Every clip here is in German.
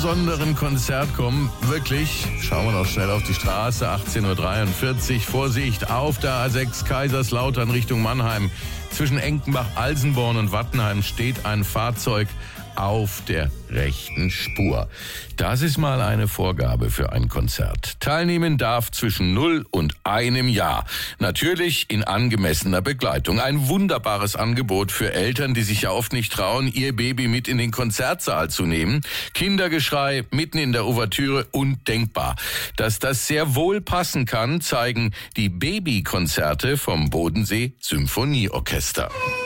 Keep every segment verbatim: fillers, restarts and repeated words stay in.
besonderen Konzert kommen. Wirklich, schauen wir noch schnell auf die Straße, achtzehn Uhr dreiundvierzig. Vorsicht, auf der A sechs Kaiserslautern Richtung Mannheim. Zwischen Enkenbach, Alsenborn und Wattenheim steht ein Fahrzeug auf der rechten Spur. Das ist mal eine Vorgabe für ein Konzert. Teilnehmen darf zwischen null und einem Jahr. Natürlich in angemessener Begleitung. Ein wunderbares Angebot für Eltern, die sich ja oft nicht trauen, ihr Baby mit in den Konzertsaal zu nehmen. Kindergeschrei mitten in der Ouvertüre, undenkbar. Dass das sehr wohl passen kann, zeigen die Babykonzerte vom Bodensee Symphonieorchester.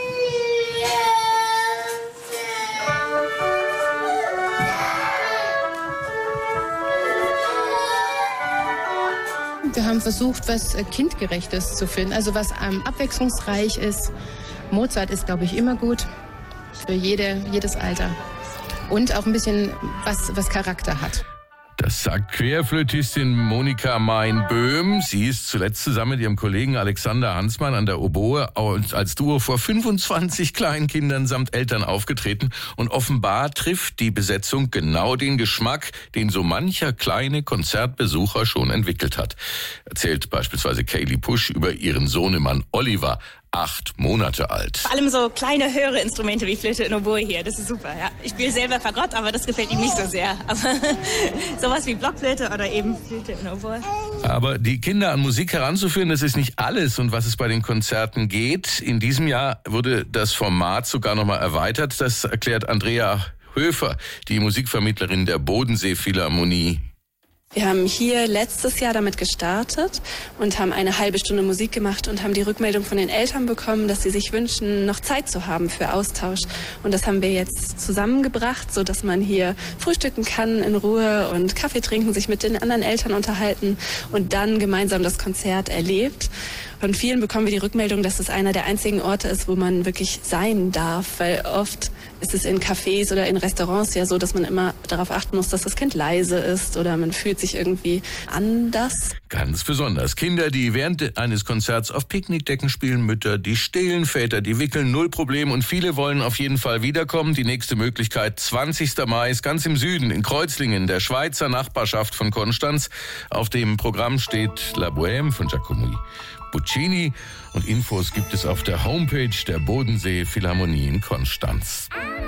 Wir haben versucht, was Kindgerechtes zu finden, also was ähm, abwechslungsreich ist. Mozart ist, glaube ich, immer gut für jede, jedes Alter. Und auch ein bisschen was, was Charakter hat. Das sagt Querflötistin Monika Mein-Böhm. Sie ist zuletzt zusammen mit ihrem Kollegen Alexander Hansmann an der Oboe als Duo vor fünfundzwanzig Kleinkindern samt Eltern aufgetreten. Und offenbar trifft die Besetzung genau den Geschmack, den so mancher kleine Konzertbesucher schon entwickelt hat. Erzählt beispielsweise Kaylee Pusch über ihren Sohnemann Oliver, acht Monate alt. Vor allem so kleine, höhere Instrumente wie Flöte und Oboe hier, das ist super. Ja. Ich spiele selber Fagott, aber das gefällt ihm nicht so sehr. Aber sowas wie Blockflöte oder eben Flöte und Oboe. Aber die Kinder an Musik heranzuführen, das ist nicht alles und was es bei den Konzerten geht. In diesem Jahr wurde das Format sogar nochmal erweitert. Das erklärt Andrea Höfer, die Musikvermittlerin der Bodensee Philharmonie. Wir haben hier letztes Jahr damit gestartet und haben eine halbe Stunde Musik gemacht und haben die Rückmeldung von den Eltern bekommen, dass sie sich wünschen, noch Zeit zu haben für Austausch. Und das haben wir jetzt zusammengebracht, so dass man hier frühstücken kann in Ruhe und Kaffee trinken, sich mit den anderen Eltern unterhalten und dann gemeinsam das Konzert erlebt. Von vielen bekommen wir die Rückmeldung, dass es einer der einzigen Orte ist, wo man wirklich sein darf, weil oft ist es in Cafés oder in Restaurants ja so, dass man immer darauf achten muss, dass das Kind leise ist oder man fühlt sich irgendwie anders. Ganz besonders. Kinder, die während eines Konzerts auf Picknickdecken spielen, Mütter, die stillen, Väter, die wickeln, null Problem und viele wollen auf jeden Fall wiederkommen. Die nächste Möglichkeit, zwanzigster Mai, ist ganz im Süden, in Kreuzlingen, der Schweizer Nachbarschaft von Konstanz. Auf dem Programm steht La Bohème von Giacomo Puccini und Infos gibt es auf der Homepage der Bodensee Philharmonie in Konstanz.